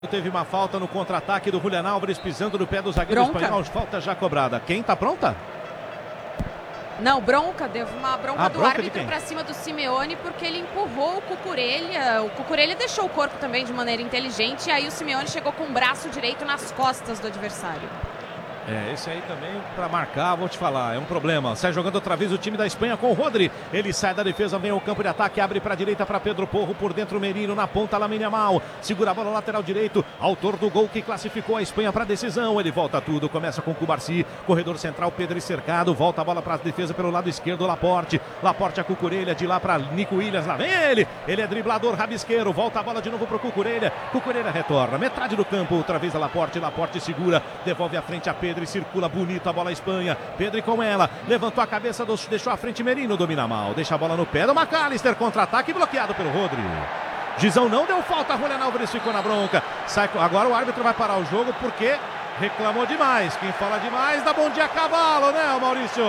Teve uma falta no contra-ataque do Julián Álvares, pisando no pé do zagueiro espanhol. Falta já cobrada. Quem tá pronta? Não, bronca. Deu uma bronca do bronca árbitro pra cima do Simeone, porque ele empurrou o Cucurella. O Cucurella deixou o corpo também de maneira inteligente, e aí o Simeone chegou com o braço direito nas costas do adversário. Esse aí também pra marcar, vou te falar, é um problema. Sai jogando outra vez o time da Espanha com o Rodri. Ele sai da defesa, vem ao campo de ataque, abre pra direita pra Pedro Porro, por dentro o Merino, na ponta Lamine Yamal. Segura a bola lateral direito, autor do gol que classificou a Espanha pra decisão. Ele volta tudo, começa com o Cubarsí, corredor central, Pedro cercado, volta a bola pra defesa pelo lado esquerdo, Laporte a Cucurella, de lá pra Nico Williams, lá vem ele é driblador, rabisqueiro, volta a bola de novo pro Cucurella retorna, metade do campo, outra vez a Laporte segura, devolve à frente a Pedro, circula bonito a bola a Espanha. Pedro com ela, levantou a cabeça, deixou a frente, Merino domina mal, deixa a bola no pé do McAllister, contra-ataque bloqueado pelo Rodri. Gizão não deu falta, Julián Álvares ficou na bronca. Agora o árbitro vai parar o jogo porque reclamou demais. Quem fala demais dá bom dia a cavalo, né, Maurício?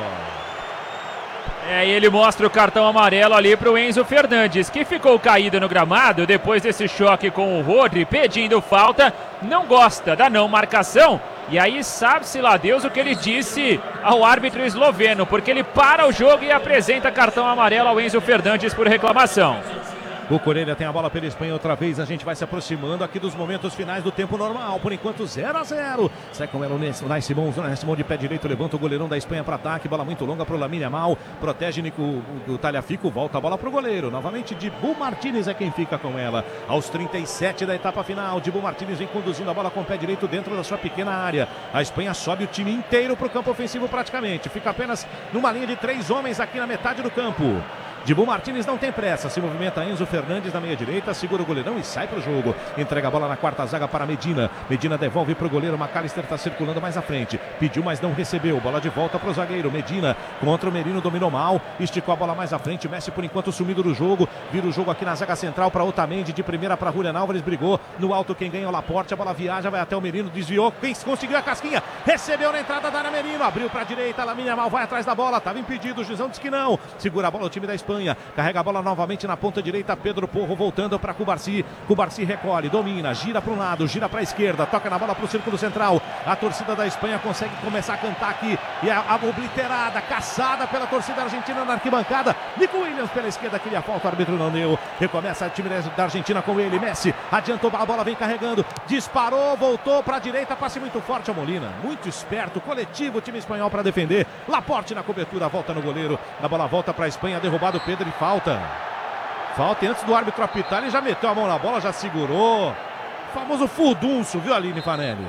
E ele mostra o cartão amarelo ali para o Enzo Fernandes, que ficou caído no gramado depois desse choque com o Rodri, pedindo falta, não gosta da não marcação. E aí sabe-se lá Deus o que ele disse ao árbitro esloveno, porque ele para o jogo e apresenta cartão amarelo ao Enzo Fernandes por reclamação. O Cucurella tem a bola pela Espanha outra vez. A gente vai se aproximando aqui dos momentos finais do tempo normal. Por enquanto 0-0. Sai com ela o Unai Simon de pé direito. Levanta o goleirão da Espanha para ataque. Bola muito longa para o Lamine Yamal. Protege o Tagliafico. Volta a bola para o goleiro. Novamente Dibu Martínez é quem fica com ela. Aos 37 da etapa final. Dibu Martínez vem conduzindo a bola com o pé direito dentro da sua pequena área. A Espanha sobe o time inteiro para o campo ofensivo praticamente. Fica apenas numa linha de 3 homens aqui na metade do campo. Dibu Martínez não tem pressa, se movimenta Enzo Fernandes na meia direita, segura o goleirão e sai pro jogo. Entrega a bola na quarta zaga para Medina. Medina devolve pro goleiro, McAllister está circulando mais à frente. Pediu, mas não recebeu. Bola de volta pro zagueiro. Medina contra o Merino, dominou mal. Esticou a bola mais à frente. Messi por enquanto sumido do jogo. Vira o jogo aqui na zaga central para Otamendi. De primeira para Julián Álvares, brigou. No alto quem ganha é o Laporte. A bola viaja, vai até o Merino, desviou. Quem conseguiu a casquinha? Recebeu na entrada da área Merino. Abriu pra direita, Lamine Yamal vai atrás da bola. Tava impedido, o Gizão disse que não. Segura a bola o time da Espanha. Carrega a bola novamente na ponta direita, Pedro Porro voltando para Cubarsí. Cubarsí recolhe, domina, gira para um lado, gira para a esquerda, toca na bola para o círculo central. A torcida da Espanha consegue começar a cantar aqui. E a obliterada, caçada pela torcida argentina na arquibancada. Nico Williams pela esquerda, queria falta, o árbitro não deu. Recomeça o time da Argentina com ele. Messi adiantou, a bola vem carregando. Disparou, voltou para a direita, passe muito forte ao Molina. Muito esperto, coletivo o time espanhol para defender. Laporte na cobertura, volta no goleiro. A bola volta para a Espanha, derrubado Pedro e falta. Falta, e antes do árbitro apitar, ele já meteu a mão na bola, já segurou. O famoso furdunço, viu, Aline Fanelli?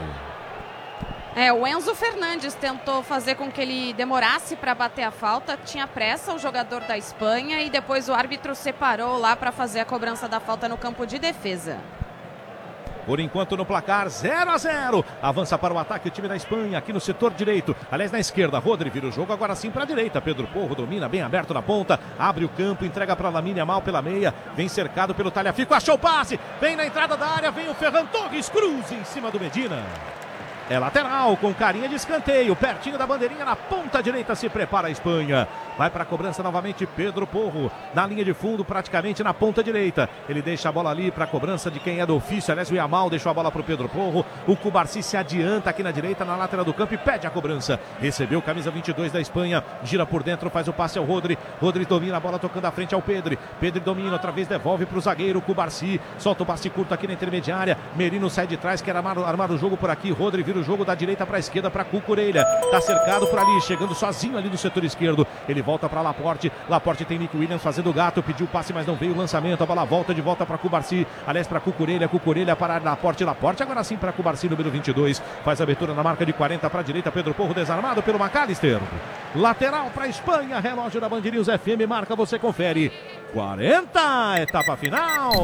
O Enzo Fernandes tentou fazer com que ele demorasse para bater a falta, tinha pressa o jogador da Espanha e depois o árbitro separou lá para fazer a cobrança da falta no campo de defesa. Por enquanto no placar 0-0. Avança para o ataque o time da Espanha aqui no setor direito. Aliás, na esquerda, Rodri vira o jogo agora sim para a direita. Pedro Porro domina bem aberto na ponta. Abre o campo, entrega para Lamine Yamal pela meia. Vem cercado pelo Tagliafico, achou o passe. Vem na entrada da área, vem o Ferran Torres, cruza em cima do Medina. É lateral, com carinha de escanteio, pertinho da bandeirinha, na ponta direita se prepara a Espanha. Vai para a cobrança novamente Pedro Porro, na linha de fundo, praticamente na ponta direita. Ele deixa a bola ali para a cobrança de quem é do ofício, aliás o Yamal deixou a bola para o Pedro Porro. O Cubarsí se adianta aqui na direita, na lateral do campo e pede a cobrança. Recebeu camisa 22 da Espanha, gira por dentro, faz o passe ao Rodri. Rodri domina a bola tocando à frente ao Pedro. Pedro domina, outra vez devolve para o zagueiro Cubarsí. Solta o passe curto aqui na intermediária. Merino sai de trás, quer armar o jogo por aqui. Rodri vira o jogo da direita para a esquerda para Cucurella. Tá cercado por ali, chegando sozinho ali no setor esquerdo. Ele volta para Laporte. Laporte tem Nico Williams fazendo o gato, pediu o passe, mas não veio o lançamento. A bola volta de volta para Cubarsí. Aliás, para Cucurella. Cucurella para Laporte. Laporte agora sim para Cubarsí, número 22. Faz a abertura na marca de 40 para a direita. Pedro Porro desarmado pelo McAllister. Lateral para a Espanha. Relógio da Band News FM. Marca, você confere. 40, etapa final.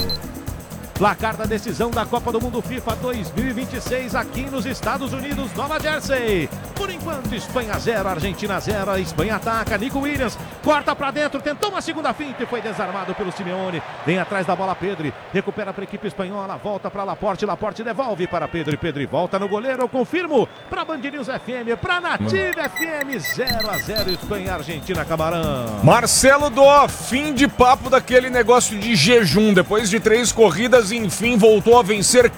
Placar da decisão da Copa do Mundo FIFA 2026 aqui nos Estados Unidos, Nova Jersey. Por enquanto, Espanha 0, Argentina 0. A Espanha ataca, Nico Williams corta para dentro, tentou uma segunda finta e foi desarmado pelo Simeone. Vem atrás da bola Pedri, recupera para a equipe espanhola, volta para Laporte, Laporte devolve para Pedri, Pedri volta no goleiro, eu confirmo, para Band News FM, para Native FM, 0-0, Espanha, Argentina, Camarão. Marcelo Dó, fim de papo daquele negócio de jejum, depois de 3 corridas enfim voltou a vencer